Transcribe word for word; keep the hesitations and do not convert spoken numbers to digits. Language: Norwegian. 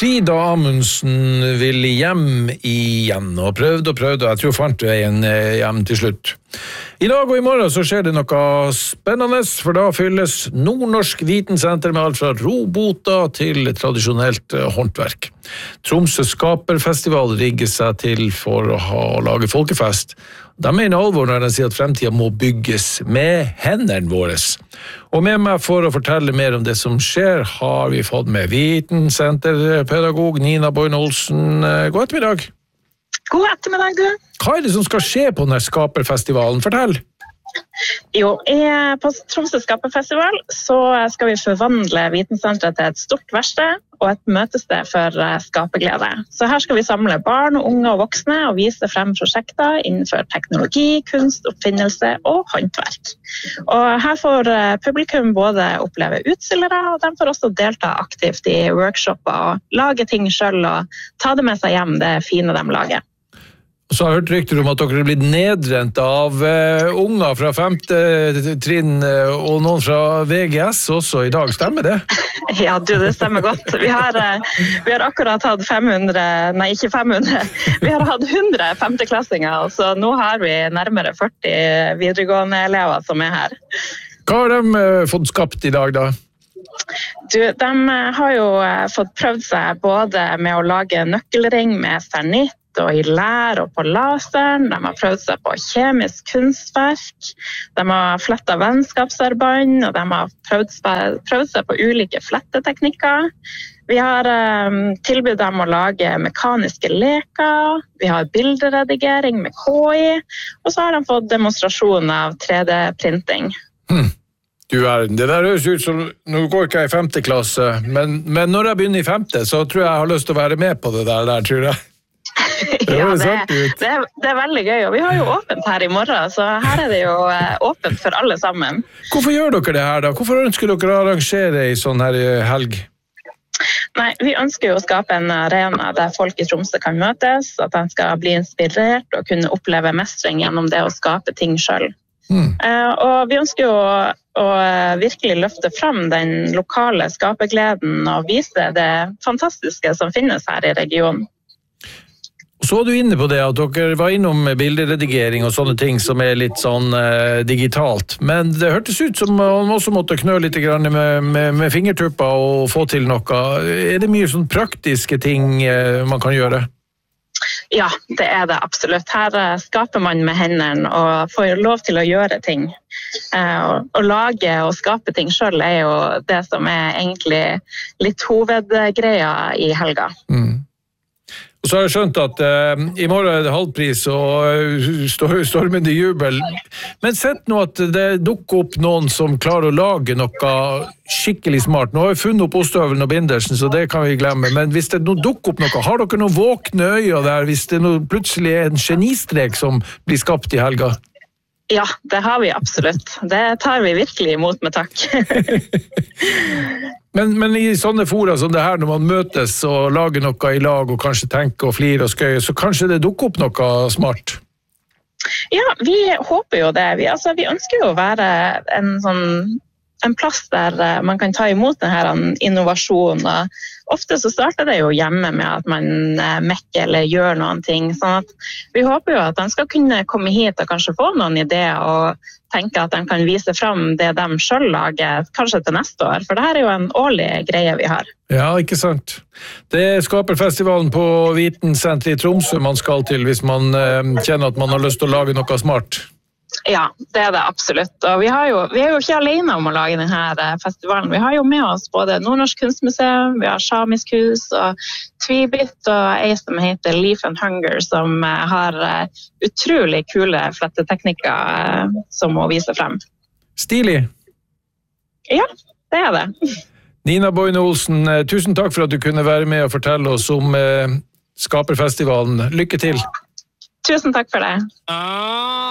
Frida Amundsen vil hjem igjen, og prøvde og prøvde, og jeg tror fant veien hjem til slutt. I dag og i morgen så skjer det noe spennende, for da fylles Nordnorsk Vitensenter med alt fra roboter til tradisjonelt håndverk. Tromsø Skaperfestival rigger seg til for å ha, lage folkefest. De mener alvor når de sier at fremtiden må bygges med hendene våre. Og med meg for å fortelle mer om det som skjer, har vi fått med Vitensenterpedagog Nina Boine Olsen. God ettermiddag. God ettermiddag, du. Hva er det som skal skje på denne Skaperfestivalen? Fortell. Jo, på Tromsø Skaperfestival så skal vi forvandle Vitensenteret til et stort verksted og et møtested for skaperglede. Så her skal vi samle barn, unge og voksne og vise frem prosjekter innenfor teknologi, kunst, oppfinnelse og håndverk. Og her får publikum både oppleve utstillere, og de får også delta aktivt i workshoper og lage ting selv og ta det med seg hjem, det fine de lager. Så har jeg hørt rykter om at dere er blitt nedrent av uh, unger fra femte trinn uh, og noen fra V G S også i dag. Stemmer det? Ja, du, det stemmer godt. Vi har, uh, vi har akkurat hatt fem hundre, nei ikke fem hundre, vi har hatt hundre femteklassinger, så nå har vi nærmere førti videregående elever som er her. Hva har de uh, fått skapt i dag da? Du, de har jo uh, fått prøvd seg både med å lage nøkkelring med sernitt, og i lær og på laseren. De har prøvd seg på kjemisk kunstverk. De har flettet vennskapsarbeid, og de har prøvd, prøvd seg på ulike fletteteknikker. Vi har um, tilbudt dem å lage mekaniske leker. Vi har bilderedigering med K I, og så har de fått demonstrasjon av tre D-printing. Hmm. Du er, det der høres ut som, nå går ikke jeg i femte klasse, men, men når jeg begynner i femte, så tror jeg jeg har lyst til å være med på det der, der tror jeg. Det, ja, det, det, er, det er veldig gøy, og vi har jo åpent her i morgen, så her er det jo åpent for alle sammen. Hvorfor gjør dere det her da? Hvorfor ønsker dere å arrangere i sånn her helg? Nei, vi ønsker jo å skape en arena der folk i Tromsø kan møtes, at de skal bli inspirert og kunne oppleve mestring gjennom det å skape ting selv. Mm. Uh, og vi ønsker jo å, å virkelig løfte frem den lokale skapergleden og vise det fantastiske som finnes her i regionen. Så er du inne på det at dere var innom bilderedigering og sånne ting som er litt sånn eh, digitalt, men det hørtes ut som man også måtte knø litt grann med, med, med fingertupper og få til noe. Er det mye sånn praktiske ting eh, man kan gjøre? Ja, det er det absolutt. Her eh, skaper man med hendene og får lov til å gjøre ting. Eh, og, og lage og skape ting selv er jo det som er egentlig litt hovedgreia i helga. Mm. Og så har jeg skjønt at uh, i morgen er det halvpris og uh, stor, stormende jubel. Men sett nå at det dukker opp noen som klarer å lage noe skikkelig smart. Nå har vi funnet opp ostehøvelen og bindersen, så det kan vi glemme. Men hvis det nå dukker opp noe, har dere noen våkne øyne der hvis det nå plutselig er en genistrek som blir skapt i helga? Ja, det har vi absolutt. Det tar vi virkelig imot med takk. men, men i sånne fora som det her, når man møtes og lager noe i lag og kanskje tenker og flirer og skøyer, så kanskje det dukker opp noe smart? Ja, vi håper jo det. Vi, altså, vi ønsker jo å være en sånn en plass der man kan ta imot denne innovasjonen. Ofte så starter det jo hjemme med at man mekker eller gjør noen ting. Sånn at vi håper jo at de skal kunne komme hit og kanskje få noen ideer og tenke at de kan vise frem det de selv lager, kanskje til neste år. For det her er jo en årlig greie vi har. Ja, ikke sant. Det er Skaperfestivalen på Vitensenteret i Tromsø man skal til hvis man eh, kjenner at man har lyst til å lage noe smart. Ja, det er det absolutt. Og vi, har jo, vi er jo ikke alene om å lage denne festivalen. Vi har jo med oss både Nordnorsk Kunstmuseum, vi har Samisk hus og Tvibit og ei som heter Leaf and Hunger, som har utrolig kule fletteteknikker som må vise frem. Stilig! Ja, det er det. Nina Boine Olsen, tusen takk for at du kunne være med og fortelle oss om Skaperfestivalen. Lykke til! Tusen takk for det.